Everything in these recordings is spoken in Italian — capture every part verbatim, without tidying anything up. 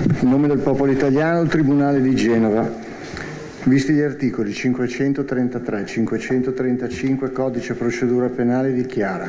In nome del popolo italiano, il Tribunale di Genova. Visti gli articoli cinquecentotrentatré, cinquecentotrentacinque Codice Procedura Penale, dichiara: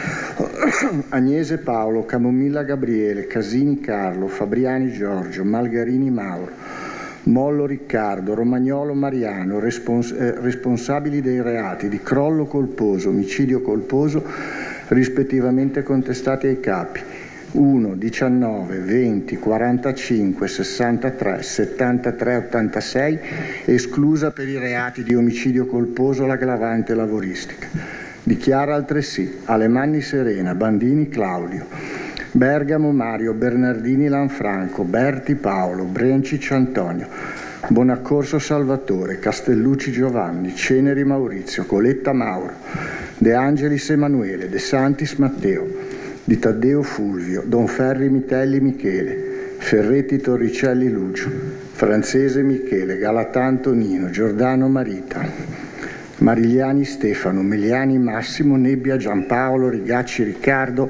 Agnese Paolo, Camomilla Gabriele, Casini Carlo, Fabriani Giorgio, Malgarini Mauro, Mollo Riccardo, Romagnolo Mariano, respons- eh, responsabili dei reati di crollo colposo, omicidio colposo, rispettivamente contestati ai capi uno, diciannove, venti, quarantacinque, sessantatré, settantatré, ottantasei, esclusa per i reati di omicidio colposo l'aggravante lavoristica. Dichiara altresì Alemanni Serena, Bandini Claudio, Bergamo Mario, Bernardini Lanfranco, Berti Paolo, Brencic Antonio, Bonaccorso Salvatore, Castellucci Giovanni, Ceneri Maurizio, Coletta Mauro, De Angelis Emanuele, De Santis Matteo, Di Taddeo Fulvio, Donferri Mitelli Michele, Ferretti Torricelli Lucio, Francese Michele, Galatanto Nino, Giordano Marita, Marigliani Stefano, Meliani Massimo, Nebbia Giampaolo, Rigacci Riccardo,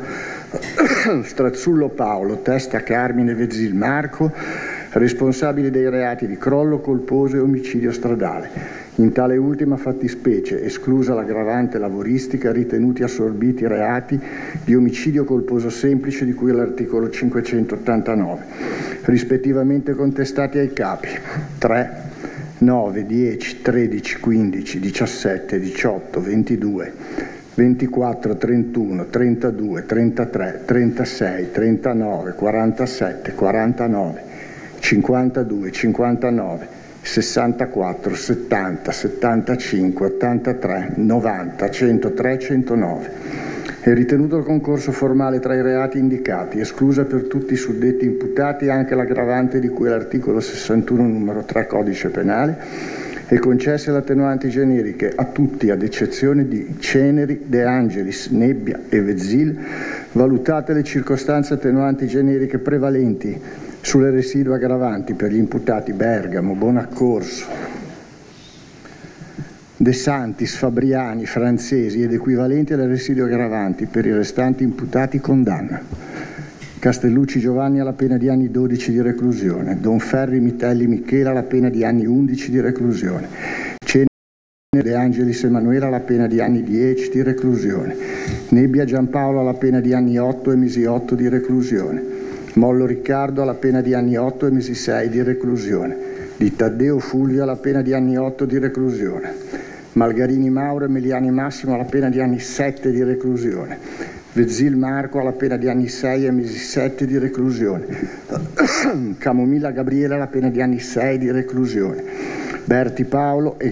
Strazzullo Paolo, Testa Carmine Vezzil Marco, responsabili dei reati di crollo colposo e omicidio stradale. In tale ultima fattispecie, esclusa l'aggravante lavoristica, ritenuti assorbiti reati di omicidio colposo semplice di cui all'articolo cinquecentottantanove, rispettivamente contestati ai capi tre, nove, dieci, tredici, quindici, diciassette, diciotto, ventidue, ventiquattro, trentuno, trentadue, trentatré, trentasei, trentanove, quarantasette, quarantanove, cinquantadue, cinquantanove, sessantaquattro, settanta, settantacinque, ottantatré, novanta, centotré, centonove. È ritenuto il concorso formale tra i reati indicati, esclusa per tutti i suddetti imputati anche l'aggravante di cui all'articolo sessantuno numero tre Codice Penale, e concesse le attenuanti generiche a tutti ad eccezione di Ceneri, De Angelis, Nebbia e Vezzil, valutate le circostanze attenuanti generiche prevalenti sulle residue aggravanti per gli imputati Bergamo, Bonaccorso, De Santis, Fabriani, Francesi ed equivalenti alle residue aggravanti per i restanti imputati, condanna. Castellucci Giovanni alla pena di anni dodici di reclusione, Donferri Mitelli Michele alla pena di anni undici di reclusione, Ceneri De Angelis Emanuele alla pena di anni dieci di reclusione, Nebbia Giampaolo alla pena di anni otto e mesi otto di reclusione, Mollo Riccardo alla pena di anni otto e mesi sei di reclusione, Di Taddeo Fulvio alla pena di anni otto di reclusione, Malgarini Mauro e Meliani Massimo alla pena di anni sette di reclusione, Vezzil Marco alla pena di anni sei e mesi sette di reclusione, Camomilla Gabriele alla pena di anni sei di reclusione, Berti Paolo e